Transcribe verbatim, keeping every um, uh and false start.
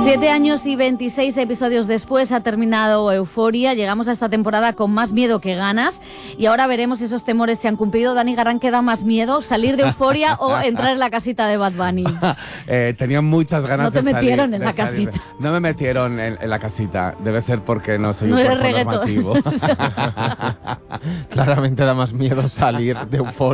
Siete años y veintiséis episodios después ha terminado Euforia. Llegamos a esta temporada con más miedo que ganas y ahora veremos si esos temores se han cumplido. Dani Garrán, ¿qué da más miedo? ¿Salir de Euforia o entrar en la casita de Bad Bunny? eh, tenía muchas ganas no te de metieron salir, en la salir. casita. No me metieron en, en la casita. Debe ser porque no soy no un eres cuerpo reggaetón. normativo. Claramente da más miedo salir de Euforia.